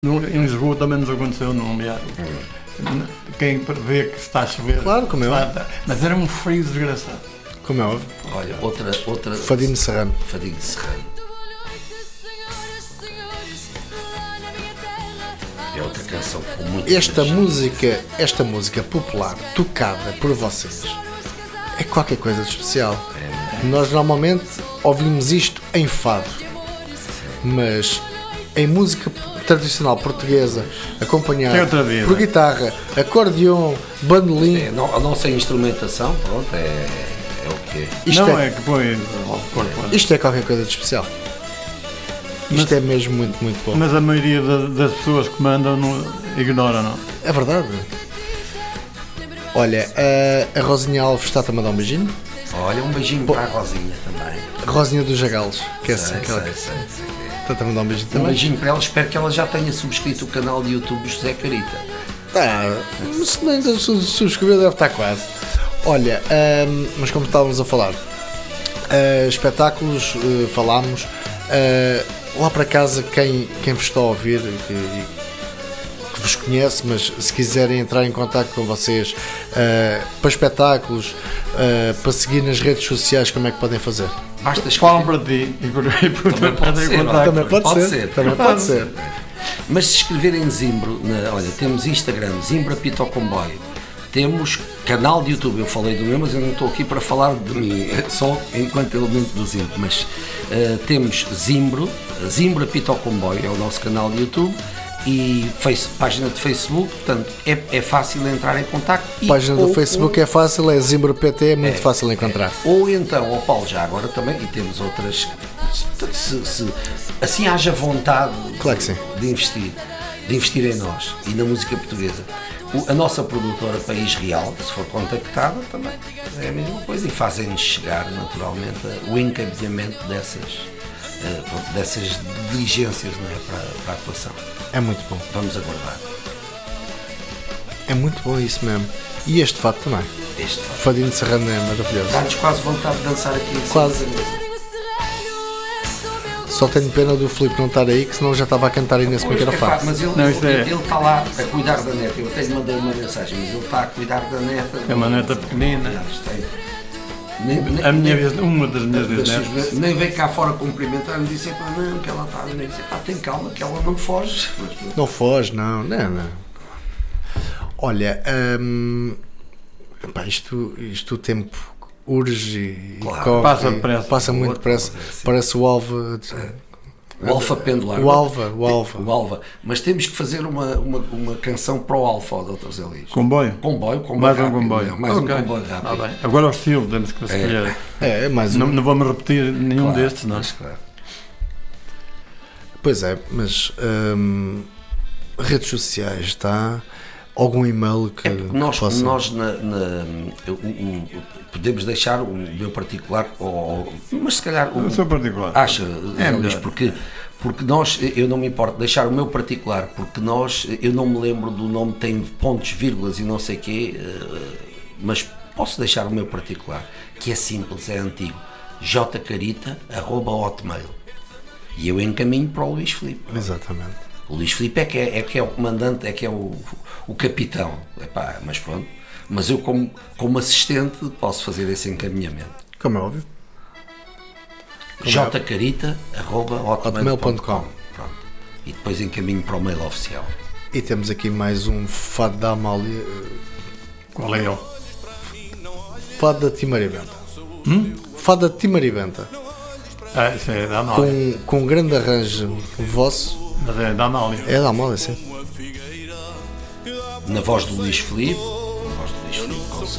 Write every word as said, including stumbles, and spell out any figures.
No, em Lisboa também nos aconteceu num viagem. Quem vê que está a chover. Claro, como é óbvio. Mas era um frio desgraçado. Como é óbvio. Olha, outra. outra Fadinho Serrano. Fadinho Serrano. É outra canção com muito. Esta música, esta música popular tocada por vocês é qualquer coisa de especial. É. Nós normalmente ouvimos isto em fado, mas em música tradicional portuguesa, acompanhada por guitarra, acordeão, bandolim. É, a nossa instrumentação, pronto, é, é o que é. Isto não é, é que põe. Isto é qualquer coisa de especial. Isto mas, é mesmo muito, muito bom. Mas a maioria da, das pessoas que mandam não, ignora, não? É verdade. Olha, a, a Rosinha Alves está-te a mandar um beijinho. Olha, um beijinho Pô, para a Rosinha também. Rosinha dos Jagalos, que é sei, assim, aquela sei, sei, sei. Está-te a mandar um beijinho um também. Um beijinho para ela, espero que ela já tenha subscrito o canal de YouTube do José Carita. Ah, se não ainda subscreveu, deve estar quase. Olha, um, mas como estávamos a falar, uh, espetáculos, uh, falámos. Uh, lá para casa, quem, quem vos está a ouvir, que, que vos conhece, mas se quiserem entrar em contato com vocês uh, para espetáculos, uh, para seguir nas redes sociais, como é que podem fazer? Basta falam para ti e por aí por também pode ser, contato. Também pode, pode ser, ser. Também pode, pode ser. ser. Mas se escreverem Zimbro, na, olha, temos Instagram, Zimbro Apito Comboio. Temos canal de YouTube, eu falei do meu, mas eu não estou aqui para falar de mim, só enquanto elemento do Zimbro, mas uh, temos Zimbro, Zimbro Apito Comboio, é o nosso canal de YouTube, e face, página de Facebook, portanto é, é fácil entrar em contacto. A página do ou, Facebook ou, é fácil, é Zimbro P T, é muito é, fácil de encontrar. É. Ou então, ao Paulo já agora também, e temos outras, se, se assim haja vontade claro que sim. de investir, de investir em nós e na música portuguesa. A nossa produtora País Real, se for contactada, também é a mesma coisa e fazem-nos chegar naturalmente o encaminhamento dessas, dessas diligências, não é, para, para a atuação. É muito bom. Vamos aguardar. É muito bom isso mesmo. E este fato também. Este fato. Fadinho de Serrano é maravilhoso. Dá-nos quase vontade de dançar aqui em quase. Só tenho pena do Filipe não estar aí, que senão já estava a cantar aí nesse microfone. Mas ele, não, ele, é. ele está lá a cuidar da neta. Eu até lhe mandei uma mensagem, mas ele está a cuidar da neta. É uma neta pequenina. Nem, nem, a minha vez, uma das minhas netas. Nem veio cá fora cumprimentar-me e disse: pá, não, que ela está. Nem disse: pá, tem calma, que ela não foge. Não foge, não, não, não. Olha, hum, pá, isto, isto o tempo urge e claro, corre, passa, e passa muito depressa. Parece o alva. O alfa pendular. O alva, o alva. O alva. Mas temos que fazer uma, uma, uma canção para o alfa, doutor Zé Luís. Comboio? Comboio, comboio. Mais rápido, um comboio. Não, mais okay. um comboio rápido. Ah, bem. Agora o estilo, temos que escolher. É, é mais um. Não, não vamos repetir nenhum claro, destes, não. Mas, claro. Pois é, mas hum, redes sociais, está? Algum e-mail que, é nós, que possa... nós na, na, o, o, podemos deixar o meu particular, ou, mas se calhar o, o seu particular acha, é Luís, porque, porque nós, eu não me importo deixar o meu particular, porque nós, eu não me lembro do nome, tem pontos, vírgulas e não sei o quê, mas posso deixar o meu particular, que é simples, é antigo, jcarita arroba hotmail, e eu encaminho para o Luís Filipe. Exatamente. O Luís Filipe é que é, é que é o comandante, é que é o, o capitão. Epá, mas pronto. Mas eu, como, como assistente, posso fazer esse encaminhamento. Como é óbvio. jcarita arroba hotmail ponto com. Pronto. E depois encaminho para o mail oficial. E temos aqui mais um fado da Amália. Qual é ele? Fado da Timaribenta. Hum? Fado da Timaribenta. Ah, isso é da Amália. Com, com um grande arranjo vosso. Mas é da Amália. É da Amália, sim. Na voz do Luís Filipe, na voz do Luís Filipe Gonçalves.